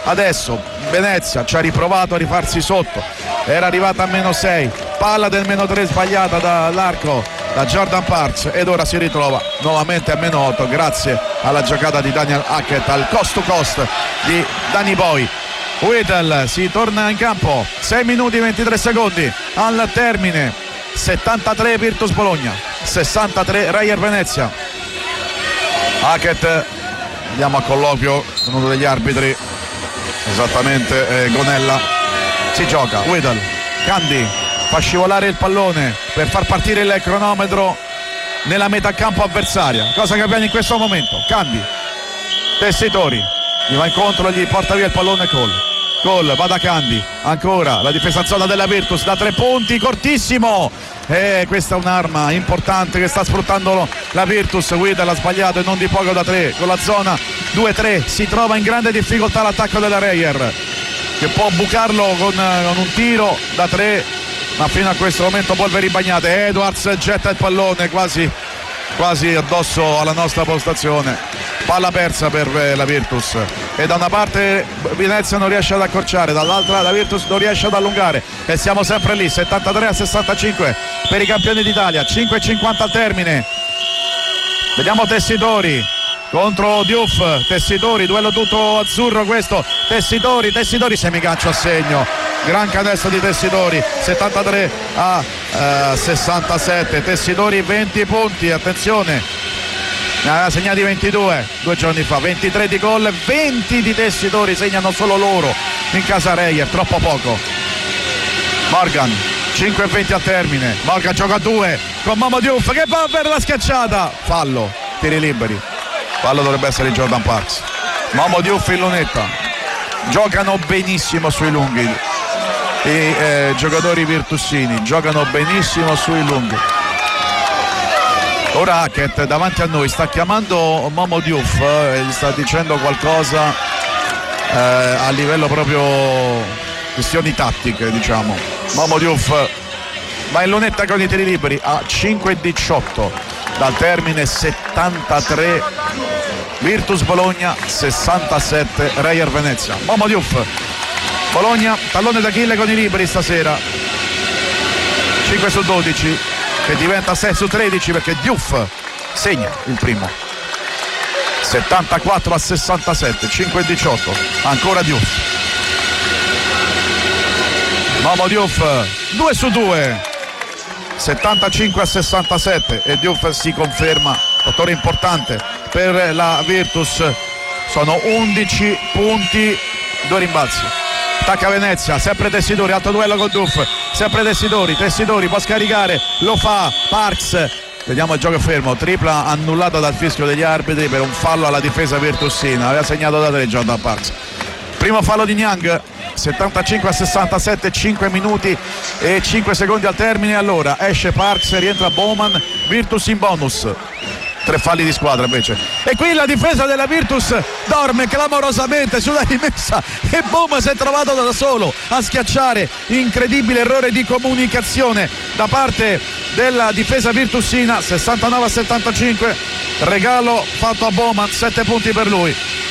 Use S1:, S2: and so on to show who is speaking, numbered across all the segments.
S1: Adesso Venezia ci ha riprovato a rifarsi sotto, era arrivata a -6, palla del -3 sbagliata dall'arco da Jordan Parks ed ora si ritrova nuovamente a -8 grazie alla giocata di Daniel Hackett, al cost to cost di Danny Boy. Whittle si torna in campo, 6 minuti 23 secondi al termine, 73 Virtus Bologna, 63 Reyer Venezia. Hackett, andiamo a colloquio con uno degli arbitri, esattamente Gonella. Si gioca, Whittle, Candy fa scivolare il pallone per far partire il cronometro nella metà campo avversaria, cosa che avviene in questo momento. Candy, Tessitori gli va incontro, gli porta via il pallone Cole va da Candy, ancora la difesa in zona della Virtus da 3 punti, cortissimo, e questa è un'arma importante che sta sfruttando la Virtus. Whittle ha sbagliato e non di poco da 3 con la zona 2-3, si trova in grande difficoltà l'attacco della Reyer che può bucarlo con un tiro da 3, ma fino a questo momento polveri bagnate. Edwards getta il pallone quasi addosso alla nostra postazione, palla persa per la Virtus, e da una parte Venezia non riesce ad accorciare, dall'altra la Virtus non riesce ad allungare, e siamo sempre lì, 73-65 per i campioni d'Italia, 5:50 al termine. Vediamo Tessitori contro Diouf, Tessitori, duello tutto azzurro questo, Tessitori semigancio a segno, gran canestro di Tessitori, 73-67, Tessitori 20 punti, attenzione, ne aveva segnati 22 2 giorni fa, 23 di gol, 20 di Tessitori, segnano solo loro in casa Reyer, troppo poco. Morgan, 5:20 al termine, Morgan gioca a 2 con Momo Diouf che va per la schiacciata, fallo, tiri liberi, fallo dovrebbe essere Jordan Parks. Momo Diouf in lunetta, giocano benissimo sui lunghi i giocatori virtussini, giocano benissimo sui lunghi. Ora Hackett davanti a noi sta chiamando Momo Diouf, gli sta dicendo qualcosa a livello proprio questioni tattiche, diciamo. Momo Diouf va in lunetta con i tiri liberi a 5:18 dal termine, 73 Virtus Bologna, 67 Reyer Venezia. Momo Diouf, Bologna tallone d'Achille con i liberi stasera, 5 su 12 che diventa 6 su 13 perché Diouf segna il primo, 74-67, 5:18 ancora Diouf. Momo Diouf 2 su 2, 75-67, e Diouf si conferma fattore importante per la Virtus. Sono 11 punti, 2 rimbalzi. Attacca Venezia, sempre Tessitori, alto duello con Diouf, sempre Tessitori può scaricare, lo fa Parks, vediamo il gioco fermo, tripla annullata dal fischio degli arbitri per un fallo alla difesa virtussina, aveva segnato da 3 Jordan Parks. Primo fallo di Niang, 75-67, 5 minuti e 5 secondi al termine. Allora esce Parks, rientra Bowman, Virtus in bonus, 3 falli di squadra invece, e qui la difesa della Virtus dorme clamorosamente sulla rimessa e Bowman si è trovato da solo a schiacciare. Incredibile errore di comunicazione da parte della difesa virtussina, 69-75, regalo fatto a Bowman, 7 punti per lui.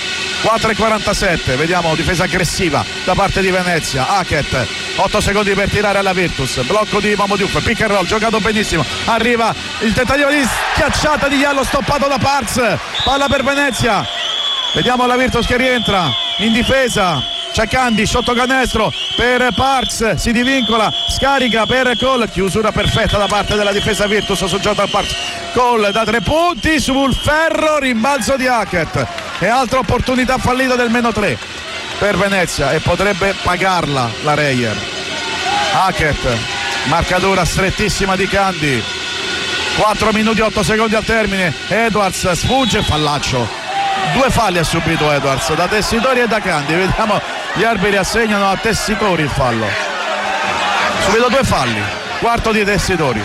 S1: 4:47, vediamo difesa aggressiva da parte di Venezia. Hackett, 8 secondi per tirare alla Virtus, blocco di Momo Diouf, pick and roll, giocato benissimo, arriva il tentativo di schiacciata di Iallo, stoppato da Parks, palla per Venezia, vediamo la Virtus che rientra in difesa, c'è Candy sotto canestro per Parks, si divincola, scarica per Cole, chiusura perfetta da parte della difesa Virtus su Jordan Parks. Cole da 3 punti sul ferro, rimbalzo di Hackett e altra opportunità fallita del -3 per Venezia e potrebbe pagarla la Reyer. Hackett, marcatura strettissima di Candy, 4 minuti 8 secondi al termine, Edwards sfugge, fallaccio, 2 falli ha subito Edwards da Tessitori e da Candy, vediamo gli arbitri assegnano a Tessitori il fallo, subito 2 falli, quarto di Tessitori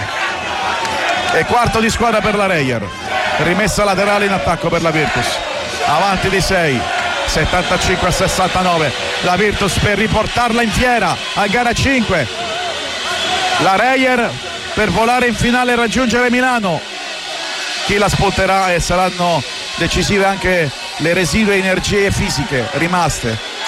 S1: e quarto di squadra per la Reyer. Rimessa laterale in attacco per la Virtus, avanti di 6, 75-69 la Virtus per riportarla in fiera a gara 5. La Reyer per volare in finale e raggiungere Milano. Chi la spotterà, e saranno decisive anche le residue energie fisiche rimaste